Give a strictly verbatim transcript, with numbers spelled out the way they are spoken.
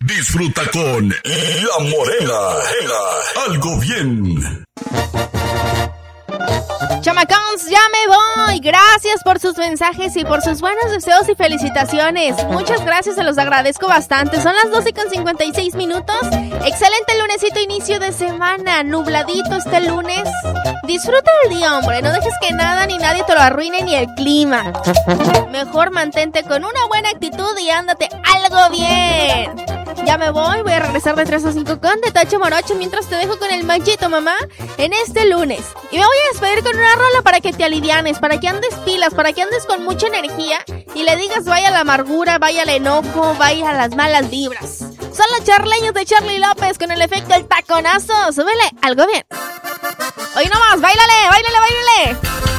Disfruta con La Morena. Algo bien. Chamacons, ya me voy. Gracias por sus mensajes y por sus buenos deseos y felicitaciones. Muchas gracias, se los agradezco bastante. Son las doce con cincuenta y seis minutos. Excelente lunesito, inicio de semana. Nubladito este lunes. Disfruta el día, hombre. No dejes que nada ni nadie te lo arruine, ni el clima. Mejor mantente con una buena actitud y ándate algo bien. Ya me voy, voy a regresar de tres a cinco con De Tacho Morocho mientras te dejo con el manchito, mamá, en este lunes. Y me voy a despedir con una rola para que te alivianes, para que andes pilas, para que andes con mucha energía y le digas vaya la amargura, vaya el enojo, vaya las malas vibras. Son los charleños de Charly López con el efecto del taconazo. Súbele algo bien. Hoy nomás, báilale, báilale, báilale.